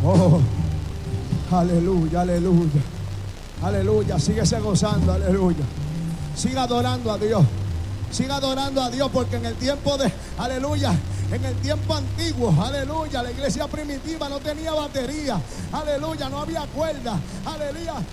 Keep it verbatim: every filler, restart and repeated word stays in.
Oh, aleluya, aleluya. Aleluya, síguese gozando, aleluya. Siga adorando a Dios. Siga adorando a Dios, porque en el tiempo de, aleluya, en el tiempo antiguo, aleluya, la iglesia primitiva no tenía batería, aleluya, no había cuerda, aleluya,